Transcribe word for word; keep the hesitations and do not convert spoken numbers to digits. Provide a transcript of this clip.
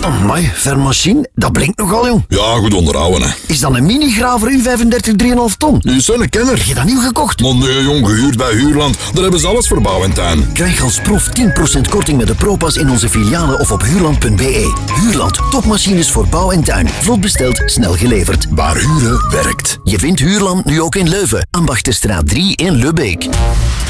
Amai, vermachine, dat blinkt nogal, jong. Ja, goed onderhouden, hè. Is dat een mini-graver U vijfendertig drie komma vijf ton? Die is een kenner. Heb je dat nieuw gekocht? Man, nee, jong, gehuurd bij Huurland. Daar hebben ze alles voor bouw en tuin. Krijg als prof tien procent korting met de ProPass in onze filialen of op huurland punt b e. Huurland, topmachines voor bouw en tuin. Vlot besteld, snel geleverd. Waar huren werkt. Je vindt Huurland nu ook in Leuven, Ambachtenstraat drie in Lubbeek.